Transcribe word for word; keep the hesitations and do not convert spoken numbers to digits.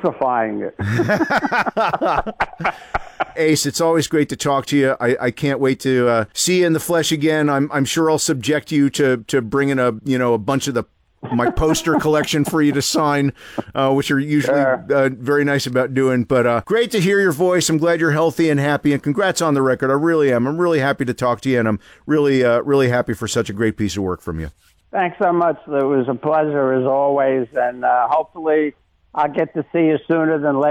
falsifying it. Ace, it's always great to talk to you. I, I can't wait to uh, see you in the flesh again. I'm I'm sure I'll subject you to to bringing a you know a bunch of the my poster collection for you to sign, uh, which are usually uh, very nice about doing. But uh, great to hear your voice. I'm glad you're healthy and happy, and congrats on the record. I really am. I'm really happy to talk to you, and I'm really uh, really happy for such a great piece of work from you. Thanks so much. It was a pleasure as always, and uh, hopefully I'll get to see you sooner than later.